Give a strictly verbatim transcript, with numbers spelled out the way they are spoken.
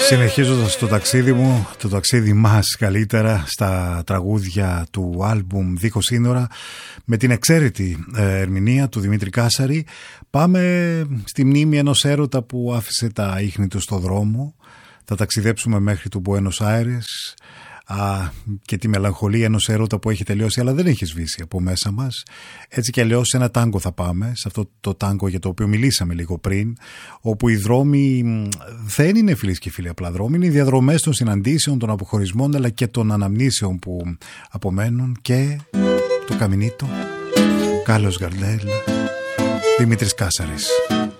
Συνεχίζοντας το ταξίδι μου, το ταξίδι μας καλύτερα, στα τραγούδια του άλμπουμ Δίχως σύνορα, με την εξαίρετη ερμηνεία του Δημήτρη Κάσαρη, πάμε στη μνήμη ενός έρωτα που άφησε τα ίχνη του στο δρόμο. Θα ταξιδέψουμε μέχρι του Μπουένος Άιρες και τη μελαγχολία ενός έρωτα που έχει τελειώσει αλλά δεν έχει σβήσει από μέσα μας. Έτσι κι αλλιώς σε ένα τάγκο θα πάμε, σε αυτό το τάγκο για το οποίο μιλήσαμε λίγο πριν, όπου οι δρόμοι δεν είναι, φίλες και φίλοι, απλά δρόμοι, είναι οι διαδρομές των συναντήσεων, των αποχωρισμών αλλά και των αναμνήσεων που απομένουν. Και το Καμινίτο, Κάλλος Γκαρντέλ, Δημήτρης Κάσαρης.